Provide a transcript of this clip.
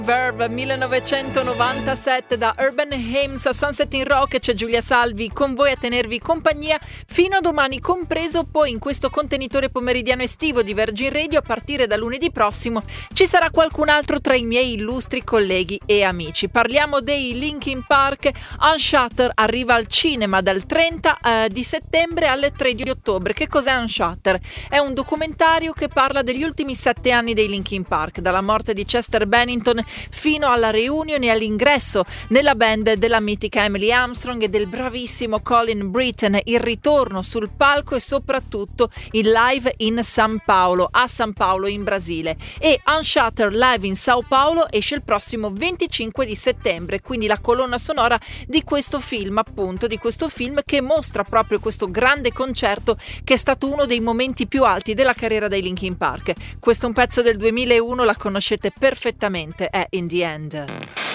Verve 1997 da Urban Hymns a Sunset in Rock. C'è Giulia Salvi con voi a tenervi compagnia fino a domani compreso. Poi in questo contenitore pomeridiano estivo di Virgin Radio a partire da lunedì prossimo ci sarà qualcun altro tra i miei illustri colleghi e amici. Parliamo dei Linkin Park. Unshutter arriva al cinema dal 30 di settembre al 3 di ottobre. Che cos'è Unshutter? È un documentario che parla degli ultimi 7 anni dei Linkin Park, dalla morte di Chester Bennington fino alla reunion e all'ingresso nella band della mitica Emily Armstrong e del bravissimo Colin Britton, il ritorno sul palco e soprattutto il live in San Paolo, a San Paolo in Brasile. E Unshutter Live in Sao Paulo esce il prossimo 25 di settembre, quindi la colonna sonora di questo film, appunto, di questo film che mostra proprio questo grande concerto che è stato uno dei momenti più alti della carriera dei Linkin Park. Questo è un pezzo del 2001, la conoscete perfettamente, è In the End.